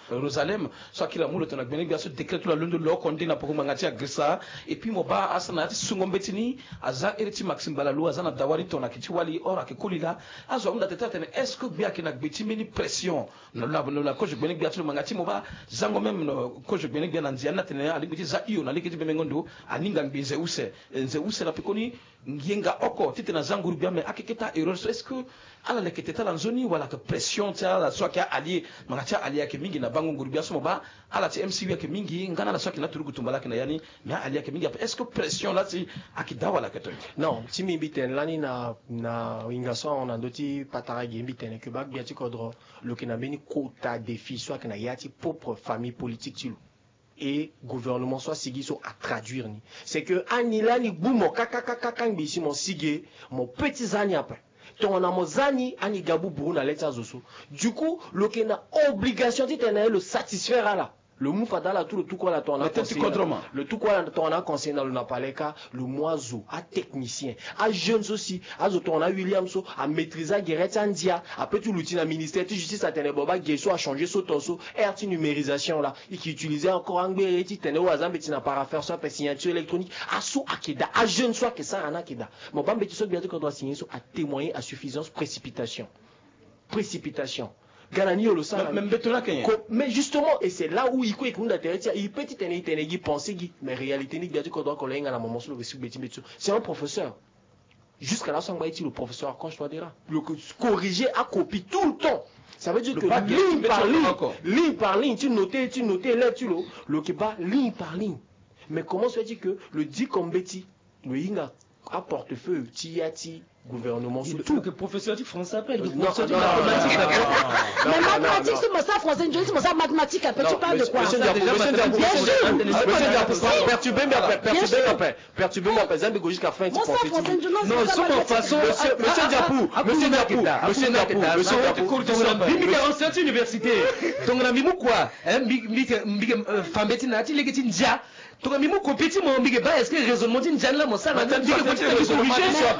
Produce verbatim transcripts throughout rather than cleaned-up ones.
Rosalem soit qu'il a moulu ton agbené bien sûr décret tout la lune de l'eau qu'on dit n'a pas mangati à Grissa et puis mon bas asana sungombetini aza eriti Maxime Balalou azana dawari ton akiti wali ora ke kolila azo on tata est-ce que bien que n'agbeti mini pression no la no la ko je bené bien sûr mangati mo ba zango même ko je bené bien andiana tene ali biti za iyo na likiti bemengondo aninga mbize use nze use na pikoni ngienga oko tite na zanguru bien mais akeketa erreur est-ce que ala leketeta la zoni wala que pression tia la soit qui a allié mangati allié ke mingi na bango nguru bien so mo ba ala ti M C ke mingi ngana la soit qui na turu kutumbala na yani mais allié ke mingi est-ce que pression là si akidawa la keto non ti mi biten lani na na ingaso on andoti patara gembi tene que bak biati kodro lo ke na beni quota défi soit que na yati propre famille politique tilo et gouvernement soit sigi so à traduire ni c'est que anila ni boumo kaka kaka kaka bisi mon sigé mon petit zani après ton a mon zani ani gabu buru na leta zoso du coup lo ke na obligation ti tene le satisfaire à la le moufada là tout le tout quoi là ton a le tout quoi là ton a conseillé dans le napaleka le moiseau à technicien à jeunes aussi à ton a William so à maîtriser Guéret Andia après tout l'outil na ministère de justice à tene boba gesso a changé so torso RT numérisation là et qui utilisait encore anglais ti tene au azam betina paraphère soit signature électronique à so akeda à jeunes soit que ça ana keda mon bam beti so bientôt qu'on doit signer so à témoigner à suffisance précipitation précipitation mais justement et c'est là où il faut il peut y penser mais réalité c'est un professeur jusqu'à la fin le professeur quand je dois dire le corriger à copie tout le temps ça veut dire que ligne par ligne ligne par ligne tu notais tu notais là tu le le qui bat ligne par ligne mais comment se dit que le dit comme Betty le inga à portefeuille tiati gouvernement surtout que professeur du français après le professeur de mathématiques mais mathématiques c'est moi ça français je dis moi ça mathématiques après tu parles de quoi monsieur Diapou perturbé mais perturbé après perturbé mais par exemple jusqu'à fin moi ça français je non c'est mon façon monsieur Diapou monsieur Diapou monsieur Diapou monsieur Diapou bimi quarante-sept université donc la mimu quoi hein bimi fambeti nati legeti ndia donc mimu compétit mon big ba est-ce que raisonnement din jan là mon ça na big raisonnement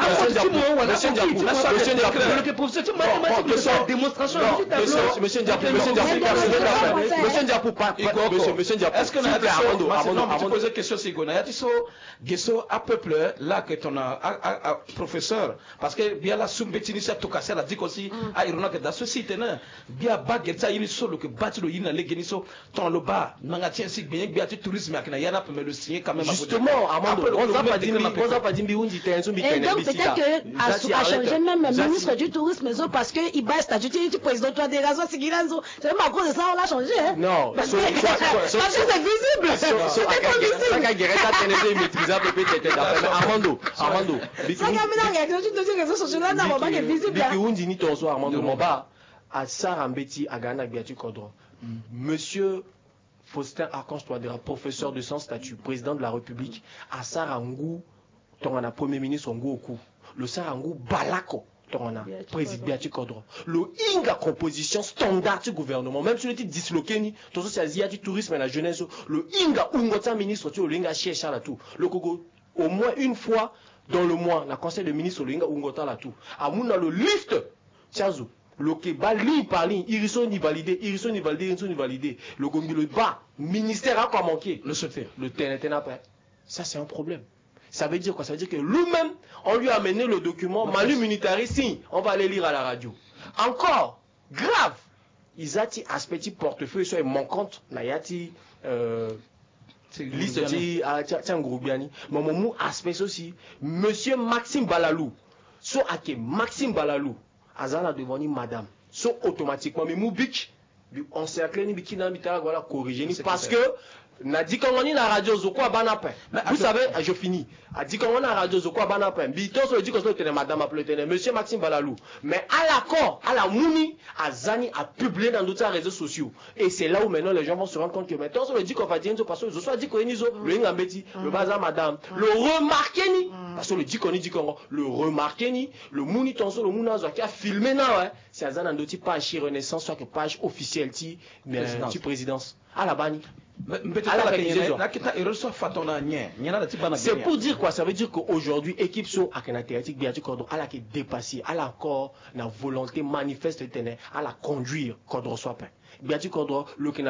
monsieur Diapou monsieur Diapou le professeur tu mathématiques de démonstration monsieur Diapou monsieur Diapou monsieur Diapou pas monsieur monsieur Diapou est-ce que na Armando Armando poser question sigona ya tiso gesso à peuple là que ton professeur parce que bien la sumbetini ça tokasa la dit aussi à irona que dans ce site na bien ba getsa ini solo que batilo ina legeniso ton lo ba nanga tien sig bien bien tourisme akina yana mais le signer quand même justement Armando on va pas dire on va pas dire biundi tenso bi et donc peut-être que a changé même ministre du tourisme parce que il bat statut du président toi des raisons c'est qu'il a c'est même à cause de ça on l'a changé non parce que c'est visible c'est visible ça Guéret a tenu maîtrisable peut-être Armando Armando ça camina réaction tu te réseaux sociaux là non pas que visible biundi ni tonso Armando Moba à Sarambeti à Ghana Biatu Kodro monsieur Faustin Archange Touadéra, professeur de sans statut, président de la République, à Sarangou, Tongana, premier ministre Ngoukou, le Sarangou Balako, Tongana, président Biati Kodro, le Inga composition standard du gouvernement, même si le titre disloqué, ni, tout ça, c'est Asia du tourisme et la jeunesse, le Inga Ungota ministre, tu le Inga Chiécha là tout, le Kogo, au moins une fois dans le mois, la conseil de ministre, le Inga Ungota là tout, à Mouna le lift, Tiazou. Le Kéba, ligne par ligne, Irisson ni validé, Irisson ni validé, Irisson ni validé. Le Gombi le bas, ministère a quoi manquer. Le secteur. Le T N T n'a pas. Ça, c'est un problème. Ça veut dire quoi? Ça veut dire que lui-même, on lui a amené le document, Manu Militari, si, on va aller lire à la radio. Encore, grave. Ils ont dit aspect portefeuille, soit manquante, Nayati, euh, liste dit, tiens, Groubiani. Mais mon aspect aussi, monsieur Maxime Balalou, soit à Maxime Balalou. Azala devant ni madame. So automatiquement, mais moubik, on s'est acclé ni bikina mitara voilà corriger ni parce que n'a dit qu'on est la radio zoko banapin. Vous savez, je finis. A dit qu'on est la radio zoko banapin. Biton se dit que c'est madame appelé monsieur Maxime Balalou. Mais à l'accord, à la mouni, à Zani a publié dans d'autres réseaux sociaux. Et c'est là où maintenant les gens vont se rendre compte que maintenant on se dit qu'on va dire parce que je soit dit qu'on est nizo, le ingambeti, le bazar madame, le remarqué ni parce que le dit qu'on est dit qu'on le remarqué ni le mouni tonso le mouna qui a filmé là ouais. C'est à Zani dans d'autres pages Renaissance soit que page officielle ti mais tu présidence à la bani. C'est pour dire quoi? Ça veut dire qu'aujourd'hui, équipe sur Akenatéatique, Biati Kodro, à la qui est dépassée, à la encore, la volonté manifeste de tenir, à la conduire, Kodro soit pas. Biati Kodro, le